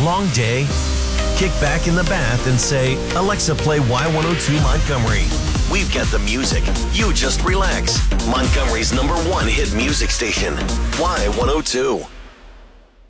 Long day? Kick back in the bath and say, Alexa, play Y102 Montgomery. We've got the music. You just relax. Montgomery's #1 hit music station, Y102.